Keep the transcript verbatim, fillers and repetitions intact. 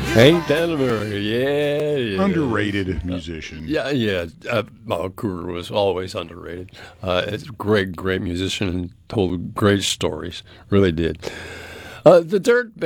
Hank Denver, yeah, yeah. Underrated musician. Yeah, yeah. Uh, well, Cougar was always underrated. Uh, it's a great, great musician and told great stories. Really did. Uh, the Dirt